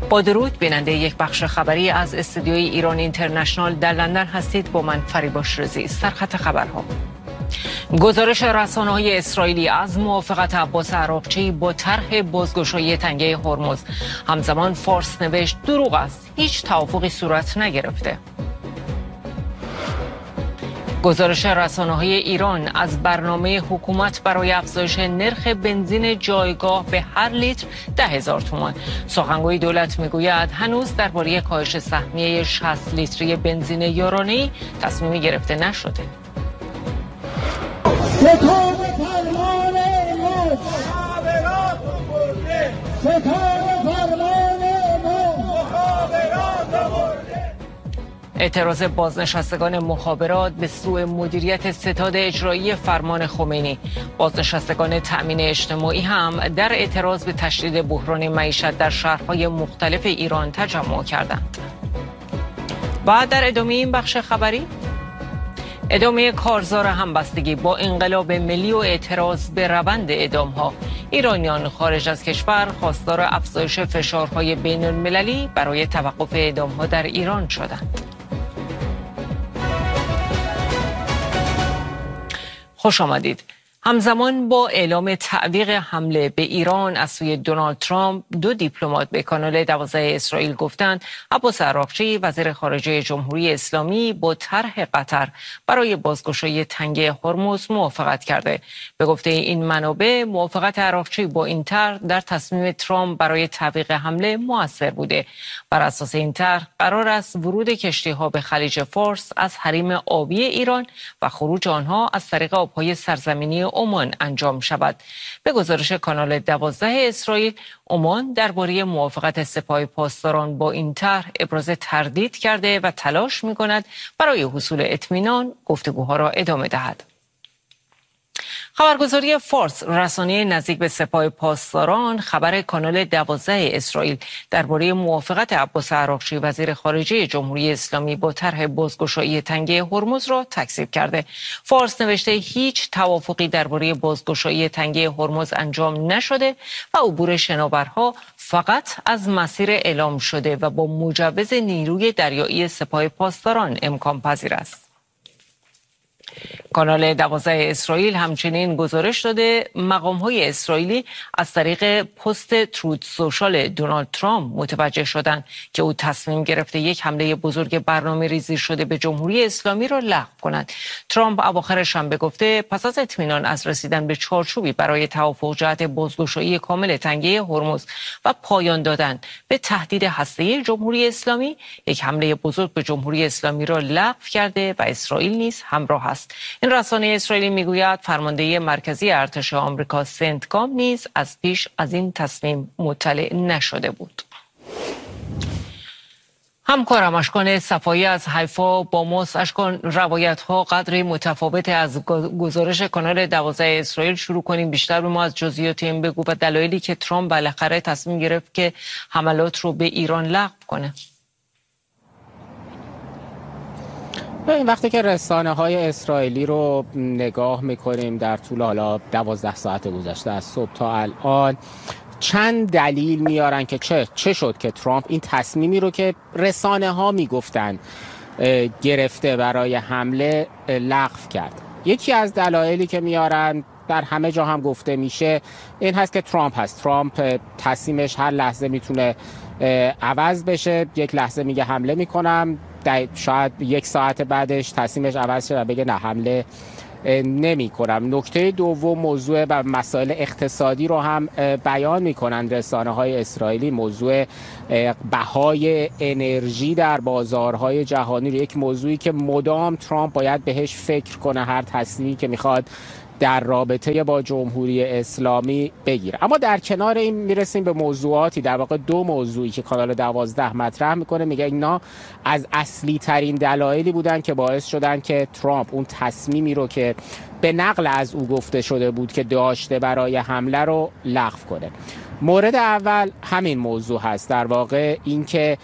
با درود بیننده یک بخش خبری از استودیوی ایران اینترنشنال در لندن هستید. با من فریبا شیرازی. سرخط خبرها: گزارش رسانه‌های اسرائیلی از موافقت عباس عراقچی با طرح بازگشایی تنگه هرمز. همزمان فارس نوشت دروغ است، هیچ توافقی صورت نگرفته. گزارش رسانه‌های ایران از برنامه حکومت برای افزایش نرخ بنزین جایگاه به هر لیتر 10,000 تومان. سخنگوی دولت میگوید هنوز درباره کاهش سهمیه 60 لیتری بنزین یارانه‌ای تصمیمی گرفته نشده. اعتراض بازنشستگان مخابرات به سوء مدیریت ستاد اجرایی فرمان خمینی. بازنشستگان تأمین اجتماعی هم در اعتراض به تشدید بحران معیشت در شهرهای مختلف ایران تجمع کردند. و در ادامه این بخش خبری، ادامه کارزار همبستگی با انقلاب ملی و اعتراض به روند اعدام‌ها. ایرانیان خارج از کشور خواستار افزایش فشارهای بین المللی برای توقف اعدام‌ها در ایران شدند. خوش آمدید. همزمان با اعلام تعویق حمله به ایران از سوی دونالد ترامپ، دو دیپلمات به کانال 12 اسرائیل گفتند عباس عراقچی وزیر خارجه جمهوری اسلامی با طرح قطر برای بازگشایی تنگه هرمز موافقت کرده. به گفته این منابع، موافقت عراقچی با این طرح در تصمیم ترامپ برای تعویق حمله مؤثر بوده. بر اساس این طرح قرار است ورود کشتی‌ها به خلیج فارس از حریم آبی ایران و خروج آنها از طریق آب‌های سرزمینی عمان انجام شود. به گزارش کانال 12 اسرائیل، عمان درباره موافقت سپاه پاسداران با این طرح ابراز تردید کرده و تلاش می‌کند برای حصول اطمینان گفتگوها را ادامه دهد. خبرگزاری فارس، رسانه نزدیک به سپاه پاسداران، خبر کانال 12 اسرائیل درباره موافقت عباس عراقچی وزیر خارجه جمهوری اسلامی با طرح بازگشایی تنگه هرمز را تکذیب کرده. فارس نوشته هیچ توافقی درباره بازگشایی تنگه هرمز انجام نشده و عبور شناورها فقط از مسیر اعلام شده و با مجوز نیروی دریایی سپاه پاسداران امکان پذیر است. کانال 12 اسرائیل همچنین گزارش داده مقام‌های اسرائیلی از طریق پست ترود سوشال دونالد ترامپ متوجه شدند که او تصمیم گرفته یک حمله بزرگ برنامه‌ریزی شده به جمهوری اسلامی را لغو کند. ترامپ اواخر شنبه گفته پس از اطمینان از رسیدن به چارچوبی برای توافق جهت بازگشایی کامل تنگه هرمز و پایان دادن به تهدید هسته‌ای جمهوری اسلامی، یک حمله بزرگ به جمهوری اسلامی را لغو کرده و اسرائیل نیز همراه است. این رسانه اسرائیلی میگوید فرمانده مرکزی ارتش آمریکا سنتکام نیز از پیش از این تصمیم مطلع نشده بود. همکارم اشکان صفایی از حیفا با ماست. اشکان، روایت‌ها قدری متفاوت از گزارش کانال 12 اسرائیل. شروع کنیم، بیشتر به ما از جزئیات این بگو و دلایلی که ترامپ بالاخره تصمیم گرفت که حملات رو به ایران لغو کنه. این وقتی که رسانه‌های اسرائیلی رو نگاه می‌کنیم در طول حالا 12 ساعت گذشته از صبح تا الان، چند دلیل میارن که چه شد که ترامپ این تصمیمی رو که رسانه‌ها میگفتن گرفته برای حمله لغو کرد. یکی از دلایلی که میارن در همه جا هم گفته میشه این هست که ترامپ تصمیمش هر لحظه میتونه عوض بشه. یک لحظه میگه حمله میکنم، شاید یک ساعت بعدش تصمیمش عوض شه و بگه نه حمله نمی کنم. نکته دوم، موضوع و مسائل اقتصادی رو هم بیان میکنن رسانه های اسرائیلی. موضوع بهای انرژی در بازارهای جهانی، یک موضوعی که مدام ترامپ باید بهش فکر کنه هر تصمیمی که میخواد در رابطه با جمهوری اسلامی بگیره. اما در کنار این میرسیم به موضوعاتی، در واقع دو موضوعی که کانال 12 مطرح میکنه. میگه اینا از اصلی ترین دلایلی بودن که باعث شدن که ترامپ اون تصمیمی رو که به نقل از او گفته شده بود که داشته برای حمله رو لغو کنه. مورد اول همین موضوع هست، در واقع اینکه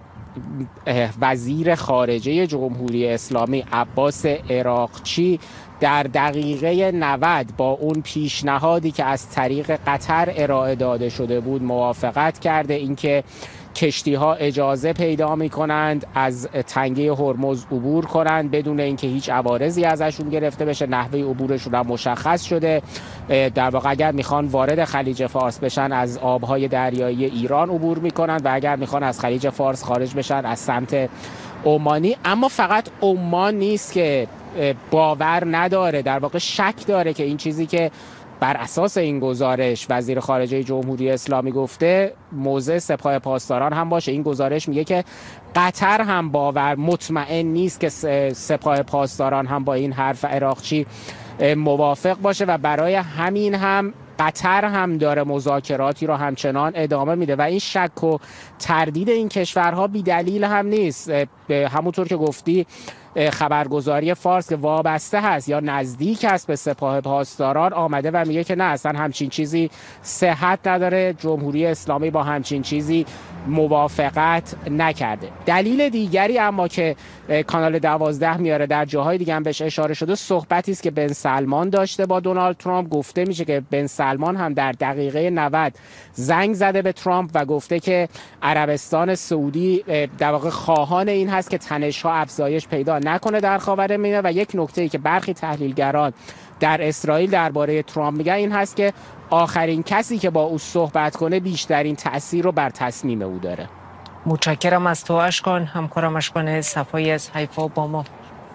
وزیر خارجه جمهوری اسلامی عباس عراقچی در دقیقه 90 با اون پیشنهادی که از طریق قطر ارائه داده شده بود موافقت کرده، اینکه کشتی‌ها اجازه پیدا می‌کنند از تنگه هرمز عبور کنند بدون اینکه هیچ عوارضی ازشون گرفته بشه. نحوه عبورشون هم مشخص شده. در واقع اگر میخوان وارد خلیج فارس بشن از آبهای دریایی ایران عبور می‌کنند و اگر میخوان از خلیج فارس خارج بشن از سمت عمانی. اما فقط عمان نیست که باور نداره، در واقع شک داره که این چیزی که بر اساس این گزارش وزیر خارجه جمهوری اسلامی گفته موضع سپاه پاسداران هم باشه. این گزارش میگه که قطر هم مطمئن نیست که سپاه پاسداران هم با این حرف عراقچی موافق باشه و برای همین هم قطر هم داره مذاکراتی رو همچنان ادامه میده و این شک و تردید این کشورها بی دلیل هم نیست. همونطور که گفتی خبرگزاری فارس که وابسته هست یا نزدیک است به سپاه پاسداران آمده و میگه که نه، اصلا همچین چیزی صحت نداره، جمهوری اسلامی با همچین چیزی موافقت نکرده. دلیل دیگری اما که کانال 12 میاره، در جاهای دیگه هم بهش اشاره شده، صحبتی است که بن سلمان داشته با دونالد ترامپ. گفته میشه که بن سلمان هم در دقیقه 90 زنگ زده به ترامپ و گفته که عربستان سعودی در واقع خواهان این هست که تنش‌ها افزایش پیدا نکنه در خاورمیانه. و یک نکته‌ای که برخی تحلیلگران در اسرائیل درباره ترامپ میگن این هست که آخرین کسی که با او صحبت کنه بیشترین تأثیر رو بر تصمیم او داره. متشکرم از تو اشکان، همکارم اشکان صفایی از حیفا با ما.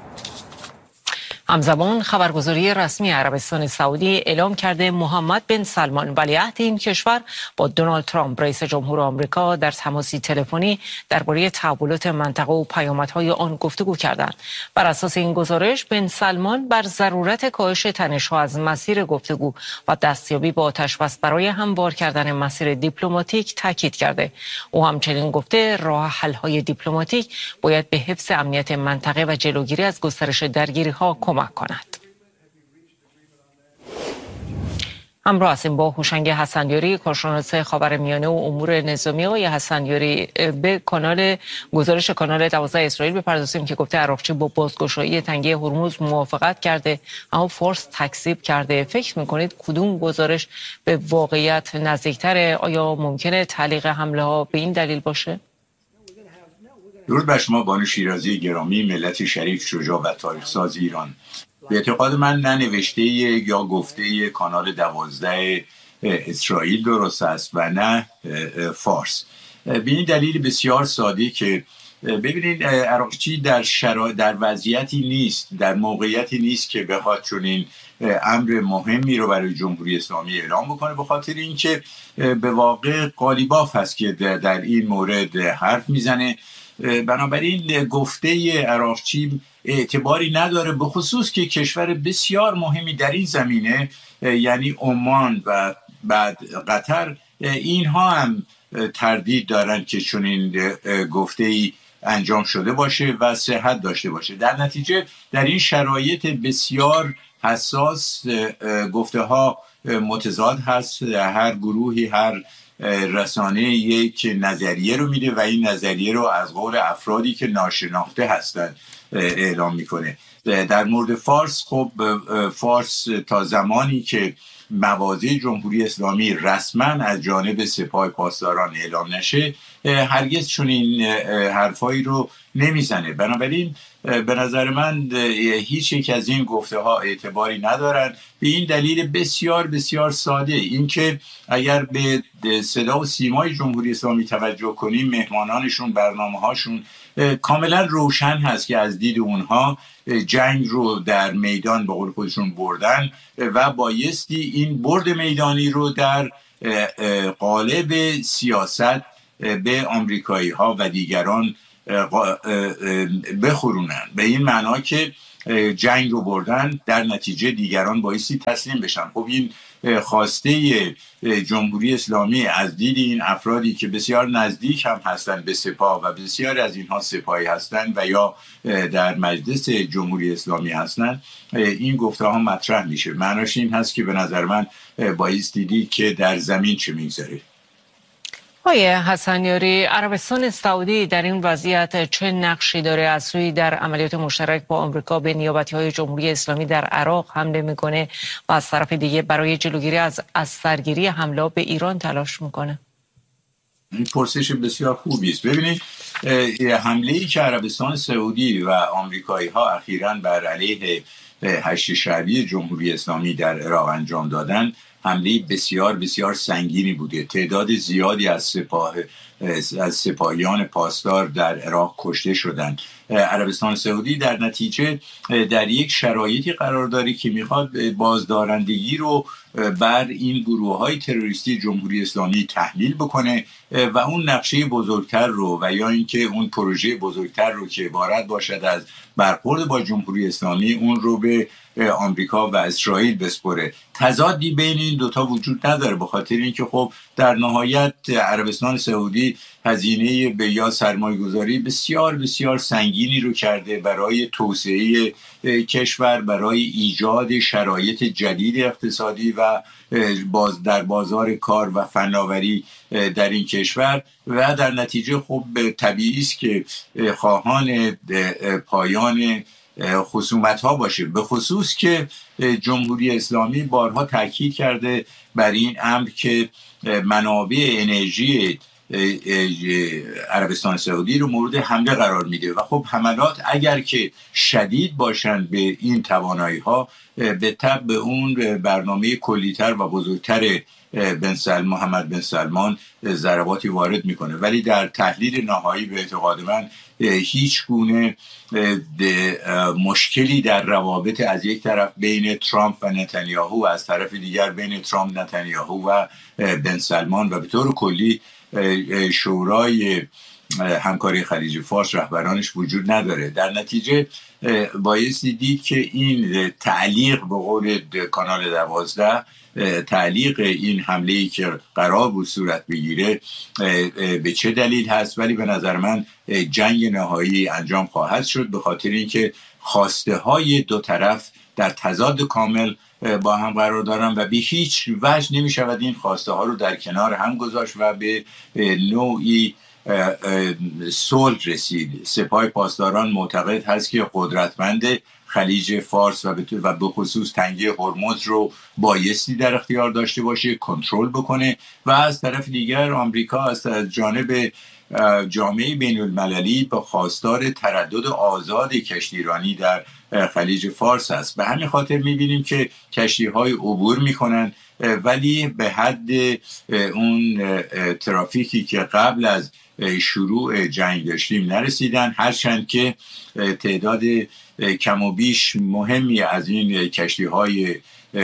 همزمان خبرگزاری رسمی عربستان سعودی اعلام کرده محمد بن سلمان ولیعهد این کشور با دونالد ترامپ رئیس جمهور آمریکا در تماسی تلفنی درباره تحولات منطقه و پیامدهای آن گفتگو کردند. بر اساس این گزارش بن سلمان بر ضرورت کاهش تنش‌ها از مسیر گفتگو و دستیابی با آتش‌بس برای هموار کردن مسیر دیپلماتیک تاکید کرده. او همچنین گفته راه حل‌های دیپلماتیک باید به حفظ امنیت منطقه و جلوگیری از گسترش درگیری‌ها کمک کند. همراه هستیم با هوشنگ حسنیاری، کارشناس خاورمیانه و امور نظامی. آقای حسنیاری، به گزارش کانال 12 اسرائیل بپردازیم که گفته عراقچی با بازگشایی تنگه هرمز موافقت کرده اما فارس تکذیب کرده. فکر میکنید کدوم گزارش به واقعیت نزدیکتره؟ آیا ممکنه تعلیق حمله ها به این دلیل باشه؟ درود بر شما بانو شیرازی گرامی، ملت شریف، شجاع و تاریخ ساز ایران. به اعتقاد من نه نوشته یا گفته کانال 12 اسرائیل درست است و نه فارس. به این دلیل بسیار ساده که ببینید عراقچی در وضعیتی نیست، در موقعیتی نیست که بخواد چنین امر مهمی رو برای جمهوری اسلامی اعلام بکنه، به خاطر اینکه به واقع قالیباف هست که در این مورد حرف میزنه. بنابراین گفته عراقچی اعتباری نداره، به خصوص که کشور بسیار مهمی در این زمینه یعنی عمان و بعد قطر، اینها هم تردید دارن که چنین گفته‌ای انجام شده باشه و صحت داشته باشه. در نتیجه در این شرایط بسیار حساس گفته ها متضاد هست. هر گروهی، هر رسانه یک نظریه رو میده و این نظریه رو از قول افرادی که ناشناخته هستند اعلام میکنه. در مورد فارس، خب فارس تا زمانی که مواضع جمهوری اسلامی رسما از جانب سپاه پاسداران اعلام نشه هرگز چنین حرفایی رو نمیزنه. بنابراین به نظر من هیچ یک از این گفته ها اعتباری ندارن، به این دلیل بسیار بسیار ساده، اینکه اگر به صدا و سیمای جمهوری اسلامی توجه کنیم، مهمانانشون، برنامه هاشون کاملا روشن هست که از دید اونها جنگ رو در میدان به قول خودشون بردن و بایستی این برد میدانی رو در قالب سیاست به آمریکایی ها و دیگران بخورونن، به این معنا که جنگ رو بردن، در نتیجه دیگران بایستی تسلیم بشن. خب این خواسته جمهوری اسلامی از دید این افرادی که بسیار نزدیک هم هستند به سپاه و بسیار از اینها سپاهی هستند و یا در مجلس جمهوری اسلامی هستند، این گفته ها مطرح میشه. معناش این هست که به نظر من بایستی دید که در زمین چه میگذره. آقای حسنیاری، عربستان سعودی در این وضعیت چه نقشی داره؟ از سوی در عملیات مشترک با آمریکا به نیابتی‌های جمهوری اسلامی در عراق حمله میکنه و از طرف دیگه برای جلوگیری از سرگیری حمله به ایران تلاش میکنه. این پرسش بسیار خوبی است. ببینید، حمله‌ای که عربستان سعودی و آمریکایی‌ها اخیراً بر علیه هشت شعبی جمهوری اسلامی در عراق انجام دادن، حمله بسیار بسیار سنگینی بوده. تعداد زیادی از سپاهیان پاسدار در عراق کشته شدند. عربستان سعودی در نتیجه در یک شرایطی قرار داره که میخواد بازدارندگی رو بر این گروه‌های تروریستی جمهوری اسلامی تحمیل بکنه و اون نقشه بزرگتر رو و یا اینکه اون پروژه بزرگتر رو که عبارت باشد از برخورد با جمهوری اسلامی، اون رو به آمریکا و اسرائیل بسپره. تضادی بین این دوتا وجود نداره، به خاطر اینکه خب در نهایت عربستان سعودی هزینه به یا سرمایه‌گذاری بسیار بسیار سنگینی رو کرده برای توسعه کشور، برای ایجاد شرایط جدید اقتصادی و در بازار کار و فناوری در این کشور و در نتیجه خب طبیعی است که خواهان پایان خصومت ها باشه، به خصوص که جمهوری اسلامی بارها تاکید کرده بر این امر که منابع انرژی عربستان سعودی رو مورد حمله قرار میده و خب حملات اگر که شدید باشند به این توانایی ها، به تبع اون برنامه کلیتر و بزرگتر محمد بن سلمان ضرباتی وارد میکنه. ولی در تحلیل نهایی به اعتقاد من هیچ گونه مشکلی در روابط از یک طرف بین ترامپ و نتانیاهو و از طرف دیگر بین ترامپ، نتانیاهو و بن سلمان و به طور کلی شورای همکاری خلیج فارس رهبرانش وجود نداره. در نتیجه بایستی دید که این تعلیق به قول کانال 12، تعلیق این حمله‌ای که قرار بود صورت بگیره به چه دلیل هست. ولی به نظر من جنگ نهایی انجام خواهد شد، به خاطر اینکه خواسته های دو طرف در تضاد کامل با هم قرار دارن و به هیچ وجه نمی شود این خواسته ها رو در کنار هم گذاشت و به نوعی صلح رسید. سپاه پاسداران معتقد هست که قدرتمند خلیج فارس و به خصوص تنگه هرمز رو بایستی در اختیار داشته باشه، کنترل بکنه و از طرف دیگر آمریکا از جانب جامعه بین المللی با خواستار تردد آزاد کشتیرانی در خلیج فارس است. به همین خاطر می‌بینیم که کشتی‌های عبور می‌کنن ولی به حد اون ترافیکی که قبل از شروع جنگ داشتیم نرسیدن، هرچند که تعداد کم و بیش مهمی از این کشتی‌های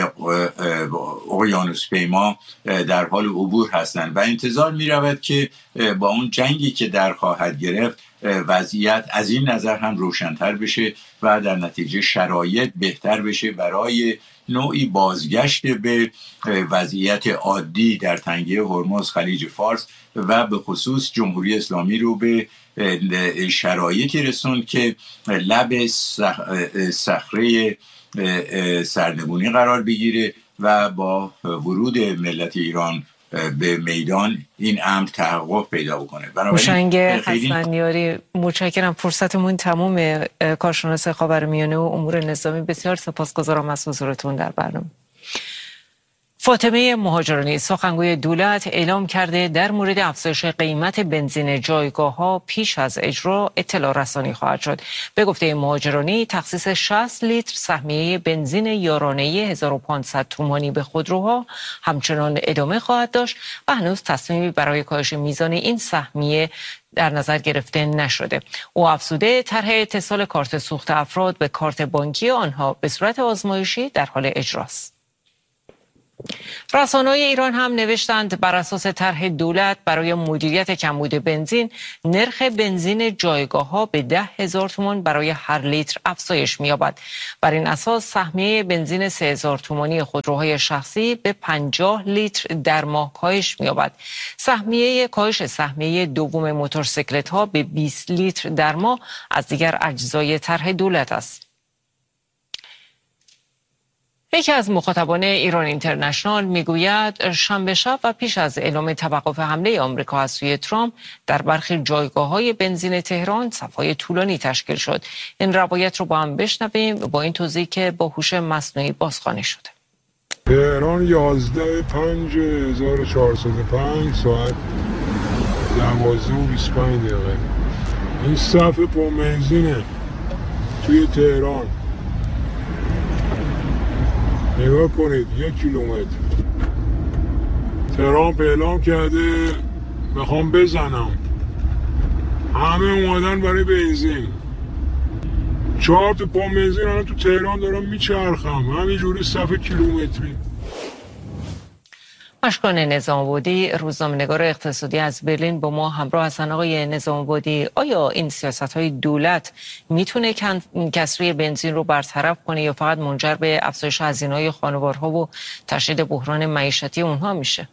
اقیانوس پیما در حال عبور هستند و انتظار می رود که با اون جنگی که در خواهد گرفت وضعیت از این نظر هم روشن‌تر بشه و در نتیجه شرایط بهتر بشه برای نوعی بازگشت به وضعیت عادی در تنگه هرمز، خلیج فارس و به خصوص جمهوری اسلامی رو به شرایطی رسوند که لب صخره سرنگونی قرار بگیره و با ورود ملت ایران به میدان این امر تحقق پیدا بکنه. هوشنگ حسنیاری، متشکرم. فرصتمون تموم. کارشناس خاورمیانه و امور نظامی، بسیار سپاسگزارم از حضورتون در برنامه. فاطمه مهاجرانی، سخنگوی دولت، اعلام کرده در مورد افزایش قیمت بنزین جایگاه‌ها پیش از اجرا اطلاع رسانی خواهد شد. به گفته مهاجرانی، تخصیص 60 لیتر سهمیه بنزین یارانه 1500 تومانی به خودروها همچنان ادامه خواهد داشت و هنوز تصمیمی برای کاهش میزان این سهمیه در نظر گرفته نشده. او افزوده طرح اتصال کارت سوخت افراد به کارت بانکی آنها به صورت آزمایشی در حال اجراست. رسانه‌های ایران هم نوشتند بر اساس طرح دولت برای مدیریت کمبود بنزین، نرخ بنزین جایگاه‌ها به 10,000 تومان برای هر لیتر افزایش می‌یابد. بر این اساس سهمیه بنزین 3,000 تومانی خودروهای شخصی به 50 لیتر در ماه کاهش می‌یابد. کاهش سهمیه دوم موتورسیکلت‌ها به 20 لیتر در ماه از دیگر اجزای طرح دولت است. یکی از مخاطبان ایران اینترنشنال میگوید شنبه شب و پیش از اعلام توقف حمله آمریکا از سوی ترامپ در برخی جایگاه‌های بنزین تهران صف‌های طولانی تشکیل شد. این روایت رو با هم بشنویم با این توضیح که با هوش مصنوعی بازخوانی شده. تهران 11/5/1405 ساعت 12:25. این صف پربنزینه توی تهران. نگاه کنید 1 کیلومتر ترامپ اعلام کرده میخوام بزنم، همه اومدن برای بنزین. 4 تا پمپ بنزین الان تو تهران دارم میچرخم، همینجوری صف کیلومتری. مشکان نظام‌آبادی، روزنامه‌نگار اقتصادی از برلین با ما همراه هستند. آقای نظام‌آبادی، آیا این سیاست‌های دولت میتونه کسری بنزین رو برطرف کنه یا فقط منجر به افزایش هزینه‌های خانوارها و تشدید بحران معیشتی اونها میشه؟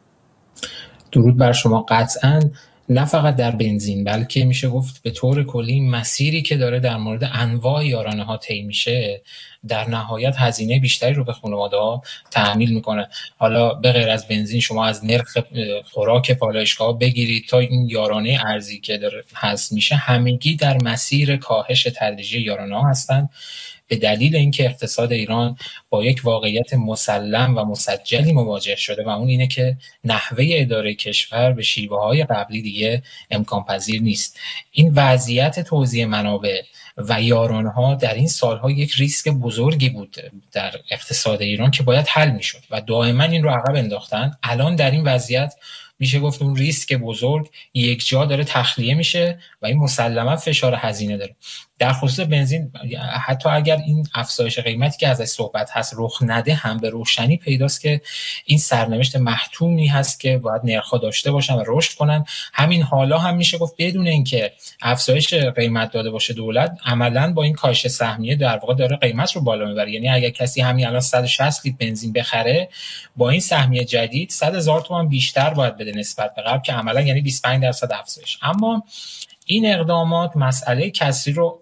درود بر شما. قطعاً نه فقط در بنزین بلکه میشه گفت به طور کلی مسیری که داره در مورد انواع یارانه‌ها طی میشه در نهایت هزینه بیشتری رو به خانواده‌ها تحمیل میکنه. حالا به غیر از بنزین شما از نرخ خوراک پالایشگاه بگیرید تا این یارانه ارزی که داره هست میشه، همگی در مسیر کاهش تدریجی یارانه‌ها هستند، به دلیل اینکه اقتصاد ایران با یک واقعیت مسلم و مسجلی مواجه شده و اون اینه که نحوه اداره کشور به شیوه‌های قبلی دیگه امکان پذیر نیست. این وضعیت توزیع منابع و یارانه‌ها در این سالها یک ریسک بزرگی بود در اقتصاد ایران که باید حل میشد و دائما این رو عقب انداختن. الان در این وضعیت میشه گفت اون ریسک بزرگ یک جا داره تخلیه میشه و این مسلما فشار هزینه داره. در خصوص بنزین حتی اگر این افزایش قیمتی که ازش صحبت هست رخ نده هم به روشنی پیداست که این سرنوشت محتومی هست که باید نرخ‌ها داشته باشن و رشد کنن. همین حالا هم میشه گفت بدون اینکه افزایش قیمت داده باشه دولت عملاً با این کاهش سهمیه در واقع داره قیمت رو بالا میبره. یعنی اگر کسی همین الان 160 لیتر بنزین بخره با این سهمیه جدید 100,000 تومان بیشتر باید بده نسبت به قبل که عملاً یعنی 25% افزایش. اما این اقدامات مسئله کسری رو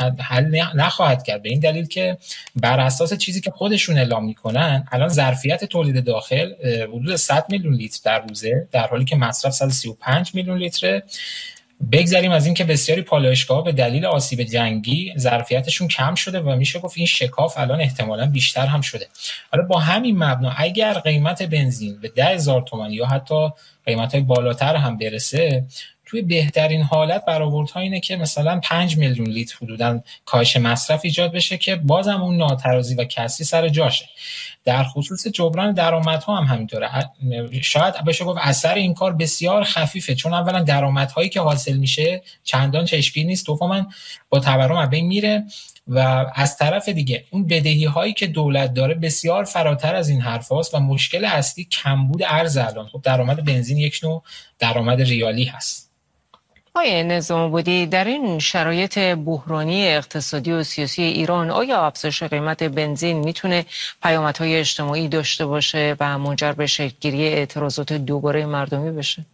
حل نخواهد کرد، به این دلیل که بر اساس چیزی که خودشون اعلام میکنن الان ظرفیت تولید داخل حدود 100 میلیون لیتر در روزه، در حالی که مصرف 135 میلیون لیتره. بگذاریم از این که بسیاری پالایشگاه‌ها به دلیل آسیب جنگی ظرفیتشون کم شده و میشه گفت این شکاف الان احتمالاً بیشتر هم شده. حالا با همین مبنا اگر قیمت بنزین به 10,000 تومان یا حتی قیمت‌های بالاتر هم برسه، توی بهترین حالت برآوردها اینه که مثلا 5 میلیون لیتر حدوداً کاهش مصرف ایجاد بشه که بازم اون ناترازی و کسری سر جاشه. در خصوص جبران درآمدها هم همینطوره. شاید بشه گفت اثر این کار بسیار خفیفه، چون اولا درآمدهایی که حاصل میشه چندان چشمگیر نیست، دوما با تورم از بین میره و از طرف دیگه اون بدهی هایی که دولت داره بسیار فراتر از این حرفاست و مشکل اصلی کمبود ارز الان. خب درآمد بنزین یک نوع درآمد ریالی هست. آقای نظام‌آبادی، در این شرایط بحرانی اقتصادی و سیاسی ایران آیا افزایش قیمت بنزین میتونه پیامدهای اجتماعی داشته باشه و منجر به شکل‌گیری اعتراضات دوباره مردمی بشه؟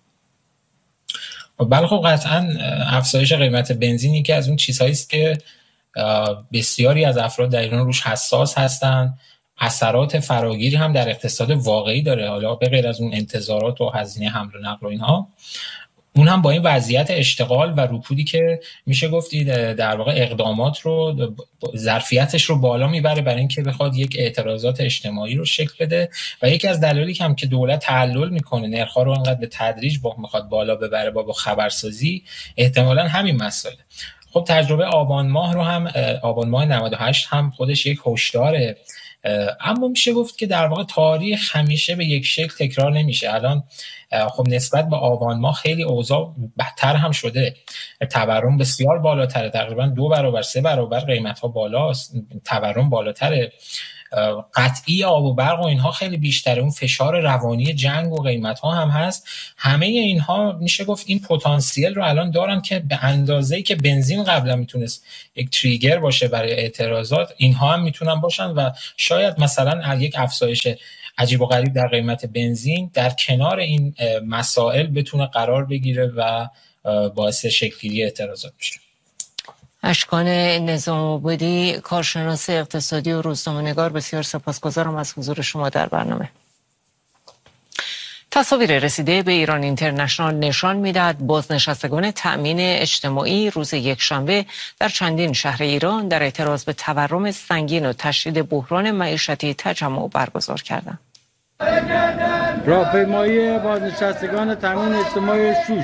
بله خب قطعاً افزایش قیمت بنزین یکی از اون چیزهایی است که بسیاری از افراد در ایران روش حساس هستن. اثرات فراگیری هم در اقتصاد واقعی داره، حالا به غیر از اون انتظارات و هزینه حمل و نقل و اینها. اون هم با این وضعیت اشتغال و رکودی که میشه گفتی در واقع اقدامات رو ظرفیتش رو بالا میبره برای اینکه بخواد یک اعتراضات اجتماعی رو شکل بده و یکی از دلایلی هم که دولت تعلل میکنه نرخ‌ها رو انقدر به تدریج میخواد بالا ببره با خبرسازی احتمالاً همین مسائل. خب تجربه آبان ماه رو هم آبان ماه 98 هم خودش یک هشداره، اما میشه گفت که در واقع تاریخ همیشه به یک شکل تکرار نمیشه. الان خب نسبت به آبان ماه خیلی اوضاع بدتر هم شده، تورم بسیار بالاتره، تقریبا 2 برابر 3 برابر قیمت ها بالاست، تورم بالاتره، قطعی آب و برق و اینها خیلی بیشتره، اون فشار روانی جنگ و قیمت ها هم هست. همه اینها میشه گفت این پتانسیل رو الان دارن که به اندازه‌ای که بنزین قبلا میتونست یک تریگر باشه برای اعتراضات، اینها هم میتونن باشن و شاید مثلا یک افزایش عجیب و غریب در قیمت بنزین در کنار این مسائل بتونه قرار بگیره و باعث شکل‌گیری اعتراضات بشه. اشکان نظام‌آبادی، کارشناس اقتصادی و روزنامه‌نگار، بسیار سپاسگزارم از حضور شما در برنامه. تصاویر رسیده به ایران اینترنشنال نشان می‌دهد بازنشستگان تأمین اجتماعی روز یکشنبه در چندین شهر ایران در اعتراض به تورم سنگین و تشدید بحران معیشتی تجمع برگزار کردند. راهپیمایی بازنشستگان تأمین اجتماعی شوش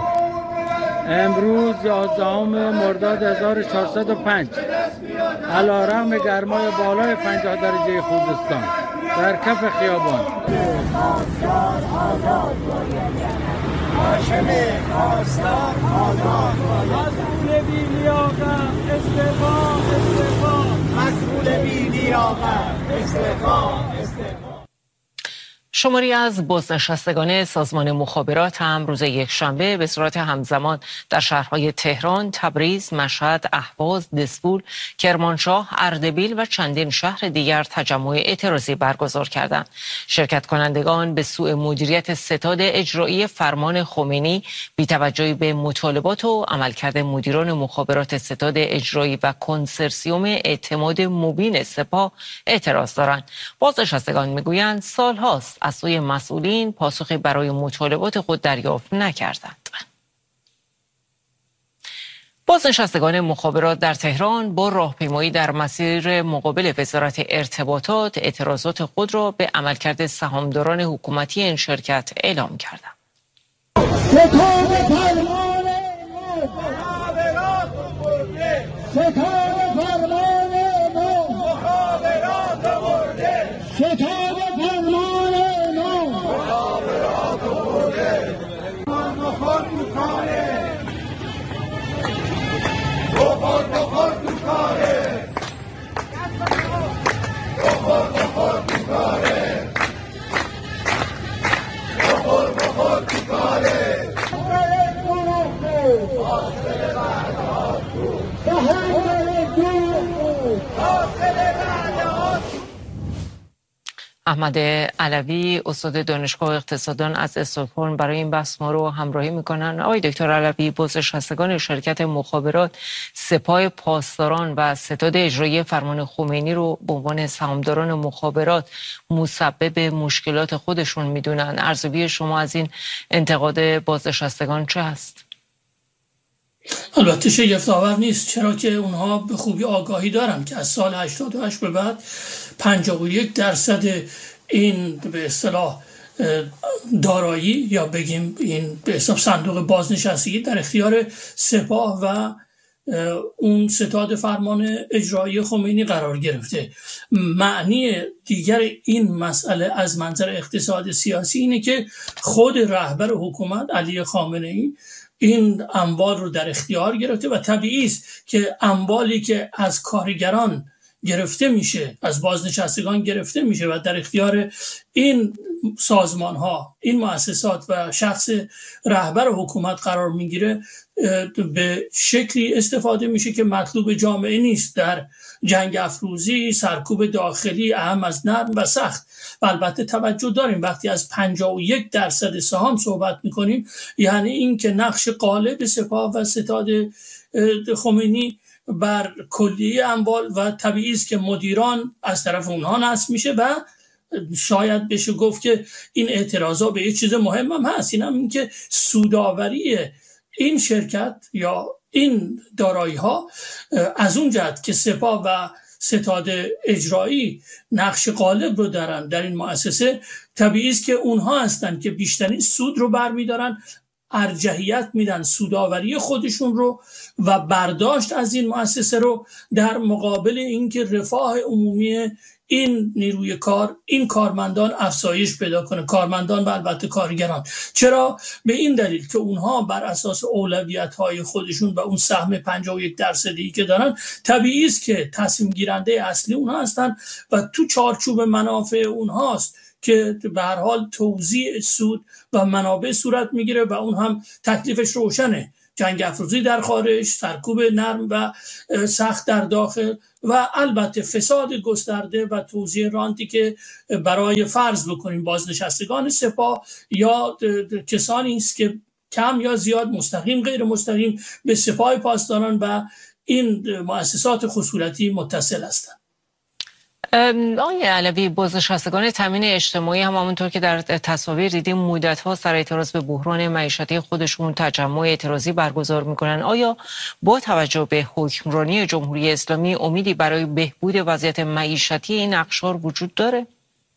امروز 11 مرداد 1405 علیرغم گرمای بالای 50 درجه خوزستان در کف خیابان شماری از بازنشستگان سازمان مخابرات هم روز یکشنبه به صورت همزمان در شهرهای تهران، تبریز، مشهد، اهواز، دسفول، کرمانشاه، اردبیل و چندین شهر دیگر تجمع اعتراضی برگزار کردند. شرکت کنندگان به سوء مدیریت ستاد اجرایی فرمان خمینی، بی‌توجهی به مطالبات و عملکرد مدیران مخابرات ستاد اجرایی و کنسرسیوم اعتماد مبین سپاه اعتراض دارند. بازنشستگان میگویند سالهاست از سوی مسئولین پاسخی برای مطالبات خود دریافت نکردند. بازنشستگان مخابرات در تهران با راهپیمایی در مسیر مقابل وزارت ارتباطات اعتراضات خود را به عملکرد سهامداران حکومتی این شرکت اعلام کردند. احمد علوی، استاد دانشگاه اقتصاددان از استکهلم، برای این بحث ما رو همراهی میکنن. آقای دکتر علوی، بازنشستگان شرکت مخابرات سپاه پاسداران و ستاد اجرایی فرمان خمینی رو به عنوان سهامداران مخابرات مسبب مشکلات خودشون میدونن. ارزیابی شما از این انتقاد بازنشستگان چه هست؟ البته شگفت‌آور نیست، چرا که اونها به خوبی آگاهی دارن که از سال 88 به بعد 51% این به اصطلاح دارایی یا بگیم این به حساب صندوق بازنشستگی در اختیار سپاه و اون ستاد فرمان اجرایی خمینی قرار گرفته. معنی دیگر این مسئله از منظر اقتصاد سیاسی اینه که خود رهبر حکومت علی خامنه‌ای این اموال رو در اختیار گرفته و طبیعی است که اموالی که از کارگران گرفته میشه، از بازنشستگان گرفته میشه و در اختیار این سازمان ها، این مؤسسات و شخص رهبر حکومت قرار میگیره، به شکلی استفاده میشه که مطلوب جامعه نیست. در جنگ افروزی سرکوب داخلی اهم از نرم و سخت. و البته توجه داریم وقتی از 51% سهام صحبت میکنیم، یعنی این که نقش غالب سپاه و ستاد خمینی بر کلیه اموال و طبیعی است که مدیران از طرف اونها نصب میشه و شاید بشه گفت که این اعتراضا به یه چیز مهم هم هست، این که سودآوری این شرکت یا این دارایی ها از اون جهت که سپاه و ستاد اجرایی نقش غالب رو دارن در این مؤسسه، طبیعی است که اونها هستن که بیشترین سود رو برمیدارن، ارجحیت میدن سودآوری خودشون رو و برداشت از این مؤسسه رو در مقابل اینکه رفاه عمومی این نیروی کار، این کارمندان افزایش پیدا کنه، کارمندان و البته کارگران. چرا؟ به این دلیل که اونها بر اساس اولویت‌های خودشون و اون سهم 51% که دارن، طبیعی است که تصمیم گیرنده اصلی اونها هستن و تو چارچوب منافع اونهاست که به هر حال توزیع سود و منابع صورت میگیره و اون هم تکلیفش روشنه: جنگ افروزی در خارج، سرکوب نرم و سخت در داخل و البته فساد گسترده و توزیع رانتی که برای فرض بکنیم بازنشستگان سپاه یا کسانی است که کم یا زیاد، مستقیم غیر مستقیم، به سپاه پاسداران و این مؤسسات خصولتی متصل هستند. آقای علوی، بازنشستگان تامین اجتماعی هم همونطور که در تصاویر دیدیم مدت‌ها سر اعتراض به بحران معیشتی خودشون تجمع اعتراضی برگزار میکنن. آیا با توجه به حکمرانی جمهوری اسلامی امیدی برای بهبود وضعیت معیشتی این اقشار وجود داره؟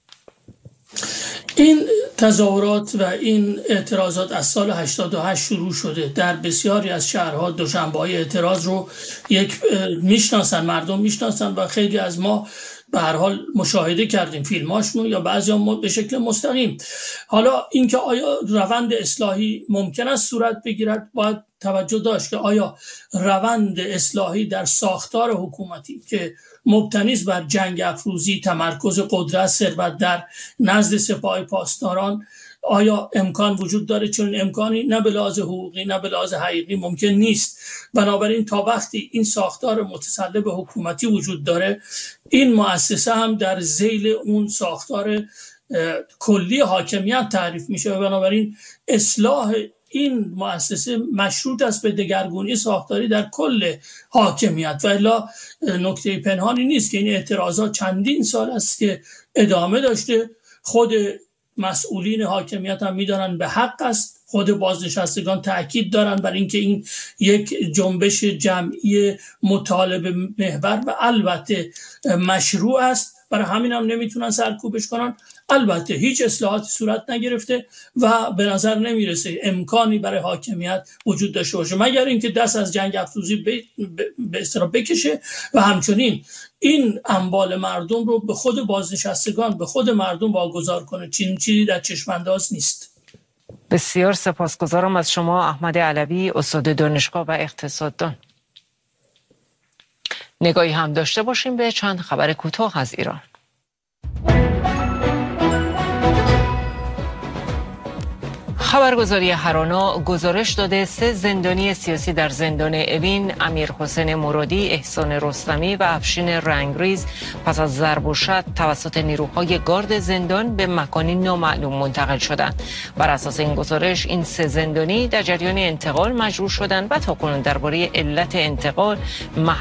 این تظاهرات و این اعتراضات از سال 88 شروع شده. در بسیاری از شهرها دوشنبه‌های اعتراض رو مردم میشناسن و خیلی از ما به هر حال مشاهده کردیم فیلماشون یا بعضی به شکل مستقیم. حالا اینکه آیا روند اصلاحی ممکن است صورت بگیرد، باید توجه داشت که آیا روند اصلاحی در ساختار حکومتی که مبتنی است بر جنگ افروزی، تمرکز قدرت، ثروت در نزد سپاه پاسداران، آیا امکان وجود داره؟ چون امکانی نه به لحاظ حقوقی نه به لحاظ حقیقی ممکن نیست. بنابراین تا وقتی این ساختار متصلب حکومتی وجود داره، این مؤسسه هم در ذیل اون ساختار کلی حاکمیت تعریف میشه و بنابراین اصلاح این مؤسسه مشروط است به دگرگونی ساختاری در کل حاکمیت. و الا نکته پنهانی نیست که این اعتراضات چندین سال است که ادامه داشته. خود مسئولین حاکمیت هم میدانن به حق است، خود بازنشستگان تأکید دارن بر اینکه این یک جنبش جمعی مطالبه محور و البته مشروع است، برای همین هم نمیتونن سرکوبش کنن. البته هیچ اصلاحاتی صورت نگرفته و به نظر نمیرسه امکانی برای حاکمیت وجود داشته باشه مگر اینکه دست از جنگ افروزی به اصطلاح بکشه و همچنین این اموال مردم رو به خود بازنشستگان، به خود مردم واگذار کنه. چیزی در چشم انداز نیست. بسیار سپاسگزارم از شما احمد علوی، استاد دانشگاه و اقتصاددان. نگاهی هم داشته باشیم به چند خبر کوتاه از ایران. خبرگزاری هرانا گزارش داده 3 زندانی سیاسی در زندان اوین، امیرحسین مرادی، احسان رستمی و افشین رنگریز پس از ضرب و شتم توسط نیروهای گارد زندان به مکانی نامعلوم منتقل شدند. بر اساس این گزارش این 3 زندانی در جریان انتقال مجروح شدند و تاکنون درباره علت انتقال